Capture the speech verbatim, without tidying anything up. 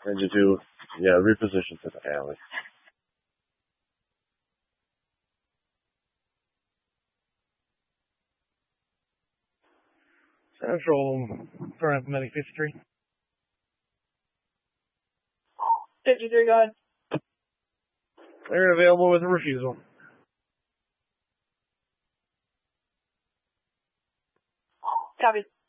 and you do, yeah, reposition to the alley. Central, for implementing fifty-three. fifty-three, go ahead. They're available with a refusal. Copy.